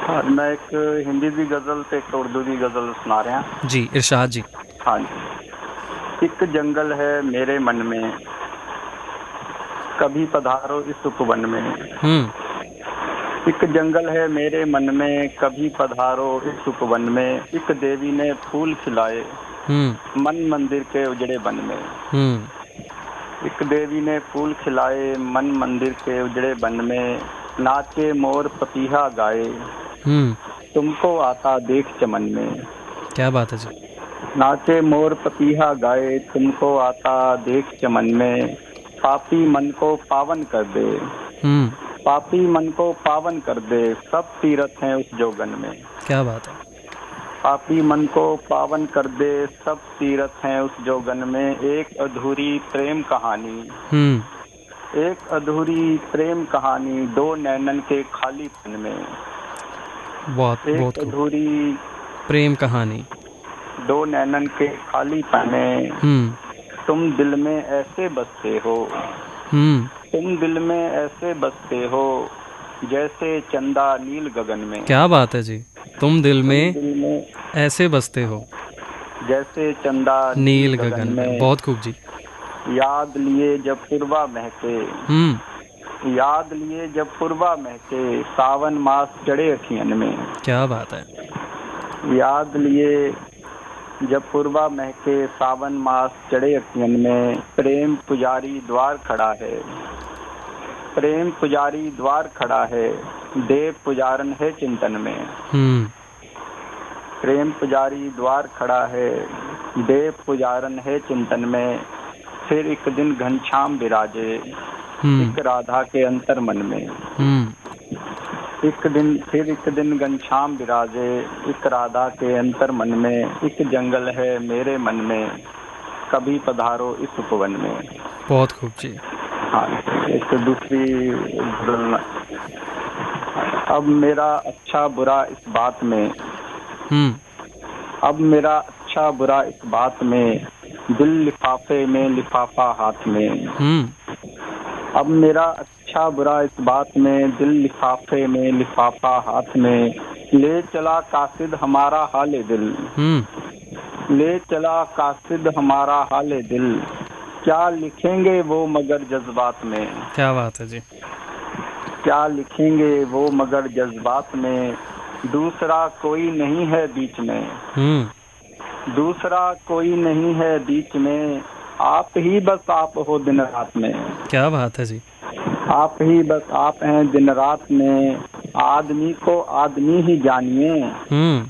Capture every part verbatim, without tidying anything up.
हाँ, मैं एक हिंदी की गज़ल ते एक उर्दू की गज़ल सुना रहा। जी इरशाद जी। हाँ जी। एक जंगल है मेरे मन में, कभी पधारो इस उपवन में। हम्म एक जंगल है मेरे मन में, कभी पधारो इस उपवन में। एक देवी ने फूल खिलाए हम्म मन मंदिर के उजड़े बन में। हम्म एक देवी ने फूल खिलाए मन मंदिर के उजड़े बन में। नाचे मोर पपीहा गाए, हम्म तुमको आता देख चमन में। क्या बात है जी। नाचे मोर पपीहा गाए, तुमको आता देख चमन में। पापी मन को पावन कर दे, हम्म पापी मन को पावन कर दे, सब तीरथ हैं उस जोगन में। क्या बात है। पापी मन को पावन कर दे, सब तीरथ हैं उस जोगन में। एक अधूरी प्रेम कहानी, हम्म एक अधूरी प्रेम कहानी, दो नैनन के खालीपन में। बहुत बहुत एक खूब। अधूरी प्रेम कहानी। दो नैनन के खालीपन में। हम्म तुम दिल में ऐसे बसते हो, हम्म तुम दिल में ऐसे बसते हो, जैसे चंदा नील गगन में। क्या बात है जी। तुम दिल तुम में दिल में ऐसे बसते हो जैसे चंदा नील नील गगन गगन में। में। बहुत खूब जी। याद लिए जब पूर्वा महके, हम्म याद लिए जब पूर्वा महके, सावन मास चढ़े अखियन में। क्या बात है। याद लिए जब पूर्वा महके, सावन मास चढ़े अखियन में। प्रेम पुजारी द्वार खड़ा है, प्रेम पुजारी द्वार खड़ा है, देव पुजारन है चिंतन में। हम्म प्रेम पुजारी द्वार खड़ा है, देव पुजारन है चिंतन में। फिर एक दिन घनश्याम विराजे, हम्म एक राधा के अंतर मन में। हम्म एक दिन फिर एक दिन घनश्याम विराजे, एक राधा के अंतर मन में। एक जंगल है मेरे मन में, कभी पधारो इस उपवन में। बहुत खूब जी। हाँ, एक दूसरी गज़ल। अब मेरा अच्छा बुरा इस बात में, हम्म अब मेरा अच्छा बुरा इस बात में, दिल लिफाफे में लिफाफा हाथ में। हम्म अब मेरा अच्छा बुरा इस बात में, दिल लिफाफे में लिफाफा हाथ में। ले चला कासिद हमारा हाले दिल, हम्म ले चला कासिद हमारा हाले दिल। क्या लिखेंगे वो मगर जज्बात में, क्या बात है जी। क्या लिखेंगे वो मगर जज्बात में। दूसरा कोई नहीं है बीच में, हम्म दूसरा कोई नहीं है बीच में। आप ही बस आप हो दिन रात में, क्या बात है जी। आप ही बस आप हैं दिन रात में। आदमी को आदमी ही जानिए, हम्म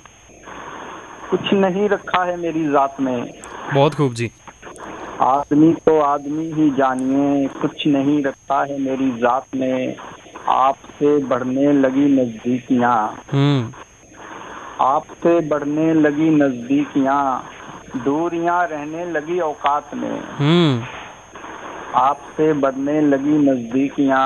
कुछ नहीं रखा है मेरी जात में। बहुत खूब जी। आदमी को आदमी ही जानिए, कुछ नहीं रखा है मेरी जात में। आपसे बढ़ने लगी नजदीकियाँ, हम्म आपसे बढ़ने लगी नजदीकियाँ, दूरियां रहने लगी औकात में। हम्म आपसे बढ़ने लगी नजदीकियाँ,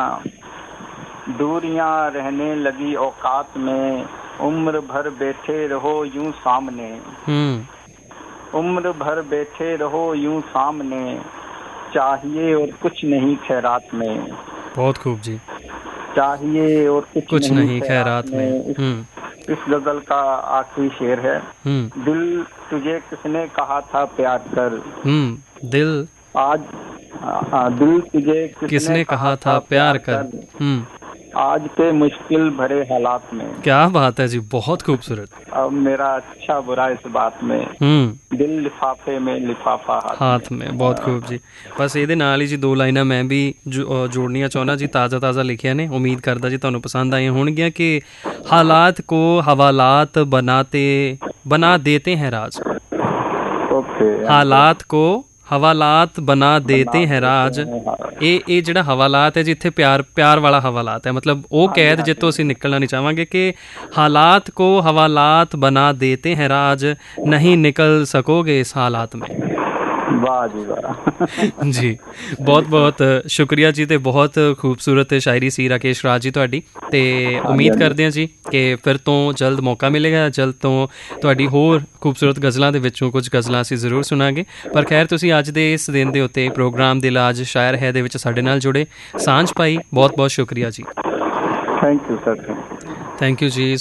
दूरियां रहने लगी औकात में। उम्र भर बैठे रहो यूं सामने, हम्म उम्र भर बैठे रहो यूं सामने। चाहिए और कुछ नहीं खैरात में, बहुत खूब जी। चाहिए और कुछ कुछ नहीं नहीं खैरात खैरात में। में। इस, हम्म इस गजल का आखिरी शेर है। हम्म दिल तुझे किसने कहा था प्यार कर, हम्म दिल आज आ, दिल तुझे किसने किसने कहा कहा था था प्यार प्यार कर। कर, हम्म आज के मुश्किल भरे हालात में। क्या बात है जी। बहुत खूबसूरत। अब मेरा अच्छा बुरा इस बात में, हम्म दिल लिफाफे में लिफाफा हाथ में। हाथ में। बहुत खूब जी। ਬਸ ਇਹਦੇ ਨਾਲ ਹੀ ਜੀ ਦੋ ਲਾਈਨਾਂ ਮੈਂ ਵੀ ਜੋ- ਅ, ਜੋੜਨੀਆਂ ਚਾਹੁੰਦਾ ਜੀ। ਤਾਜ਼ਾ ਤਾਜ਼ਾ ਲਿਖਿਆ ਨੇ, ਉਮੀਦ ਕਰਦਾ ਜੀ ਤੁਹਾਨੂੰ ਪਸੰਦ ਆਈਆਂ ਹੋਣਗੀਆਂ। ਕਿ ਹਾਲਾਤ ਕੋ ਹਵਾਲਾਤ बनाते बना देते हैं राज, ओके, ਹਾਲਾਤ ਕੋ ਹਵਾਲਾਤ ਬਣਾ बना देते हैं देते राज। हैं हाँ। ਇਹ ਇਹ ਜਿਹੜਾ ਹਵਾਲਾਤ ਹੈ ਜੀ, ਇੱਥੇ ਪਿਆਰ ਪਿਆਰ ਵਾਲਾ ਹਵਾਲਾਤ ਹੈ। ਮਤਲਬ ਉਹ हाँ जी, ਕੈਦ हाँ ਜਿੱਤੋਂ ਅਸੀਂ जी। ਨਿਕਲਣਾ ਨਹੀਂ ਚਾਹਾਂਗੇ। ਕਿ ਹਾਲਾਤ ਕੋ ਹਵਾਲਾਤ बना देते हैं राज, नहीं निकल सकोगे इस हालात में। वाह जी वाह। ਜੀ ਬਹੁਤ ਬਹੁਤ ਸ਼ੁਕਰੀਆ ਜੀ। ਅਤੇ ਬਹੁਤ ਖੂਬਸੂਰਤ ਸ਼ਾਇਰੀ ਸੀ ਰਾਕੇਸ਼ ਰਾਜ ਜੀ ਤੁਹਾਡੀ। ਅਤੇ हाँ जी, ਉਮੀਦ हाँ जी। ਕਰਦੇ ਹਾਂ ਜੀ ਕਿ ਫਿਰ ਤੋਂ ਜਲਦ ਮੌਕਾ ਮਿਲੇਗਾ, ਜਲਦ ਤੋਂ ਤੁਹਾਡੀ ਹੋਰ ਖੂਬਸੂਰਤ ਗਜ਼ਲਾਂ ਦੇ ਵਿੱਚੋਂ ਕੁਝ ਗਜ਼ਲਾਂ ਅਸੀਂ ਜ਼ਰੂਰ ਸੁਣਾਂਗੇ। ਪਰ ਖੈਰ, ਤੁਸੀਂ ਅੱਜ ਦੇ ਇਸ ਦਿਨ ਦੇ ਉੱਤੇ ਪ੍ਰੋਗਰਾਮ ਦਿਲਾਜ ਸ਼ਾਇਰ ਹੈ ਦੇ ਵਿੱਚ ਸਾਡੇ ਨਾਲ ਜੁੜੇ, ਸਾਂਝ ਪਾਈ, ਬਹੁਤ ਬਹੁਤ ਸ਼ੁਕਰੀਆ ਜੀ। Thank you sir. Thank you ਜੀ।